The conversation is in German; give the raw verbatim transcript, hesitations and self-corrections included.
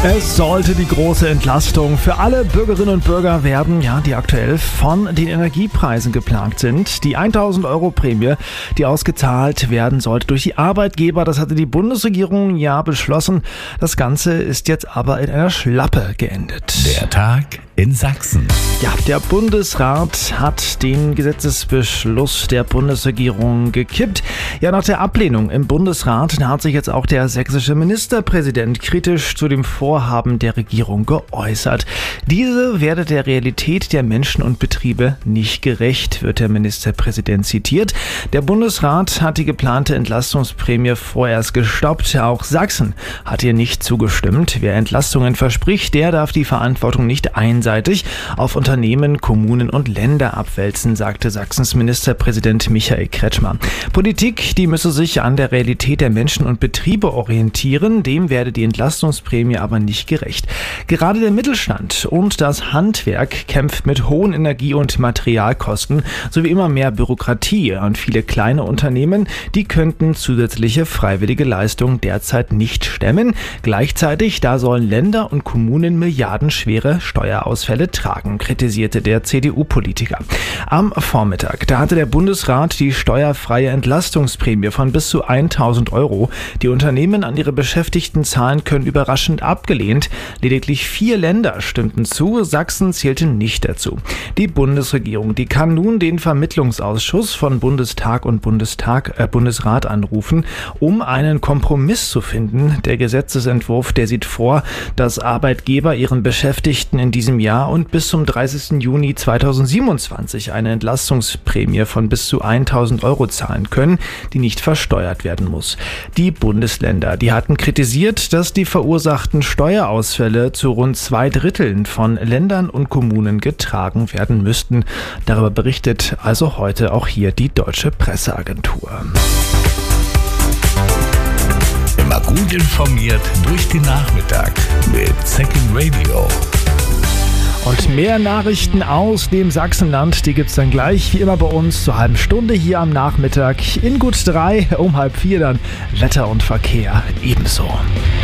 Es sollte die große Entlastung für alle Bürgerinnen und Bürger werden, ja, die aktuell von den Energiepreisen geplagt sind. Die tausend Euro Prämie, die ausgezahlt werden sollte durch die Arbeitgeber, das hatte die Bundesregierung ja beschlossen. Das Ganze ist jetzt aber in einer Schlappe geendet. Der Tag in Sachsen. Ja, der Bundesrat hat den Gesetzesbeschluss der Bundesregierung gekippt. Ja, nach der Ablehnung im Bundesrat hat sich jetzt auch der sächsische Ministerpräsident kritisch zu dem Vorhaben der Regierung geäußert. Diese werde der Realität der Menschen und Betriebe nicht gerecht, wird der Ministerpräsident zitiert. Der Bundesrat hat die geplante Entlastungsprämie vorerst gestoppt. Auch Sachsen hat ihr nicht zugestimmt. Wer Entlastungen verspricht, der darf die Verantwortung nicht einseitig auf Unternehmen, Kommunen und Länder abwälzen, sagte Sachsens Ministerpräsident Michael Kretschmer. Politik, die müsse sich an der Realität der Menschen und Betriebe orientieren, dem werde die Entlastungsprämie aber nicht gerecht. Gerade der Mittelstand und das Handwerk kämpft mit hohen Energie- und Materialkosten sowie immer mehr Bürokratie, und viele kleine Unternehmen, die könnten zusätzliche freiwillige Leistungen derzeit nicht stemmen. Gleichzeitig, da sollen Länder und Kommunen milliardenschwere Steuerausgaben Ausfälle tragen, kritisierte der C D U-Politiker. Am Vormittag, da hatte der Bundesrat die steuerfreie Entlastungsprämie von bis zu tausend Euro, die Unternehmen an ihre Beschäftigten zahlen können, überraschend abgelehnt. Lediglich vier Länder stimmten zu, Sachsen zählte nicht dazu. Die Bundesregierung, die kann nun den Vermittlungsausschuss von Bundestag und Bundestag, äh, Bundesrat anrufen, um einen Kompromiss zu finden. Der Gesetzesentwurf, der sieht vor, dass Arbeitgeber ihren Beschäftigten in diesem Jahr und bis zum dreißigsten Juni zweitausendsiebenundzwanzig eine Entlastungsprämie von bis zu tausend Euro zahlen können, die nicht versteuert werden muss. Die Bundesländer, die hatten kritisiert, dass die verursachten Steuerausfälle zu rund zwei Dritteln von Ländern und Kommunen getragen werden müssten. Darüber berichtet also heute auch hier die Deutsche Presseagentur. Immer gut informiert durch den Nachmittag mit Second Radio. Und mehr Nachrichten aus dem Sachsenland, die gibt's dann gleich, wie immer bei uns, zur halben Stunde hier am Nachmittag. In gut drei, um halb vier dann Wetter und Verkehr ebenso.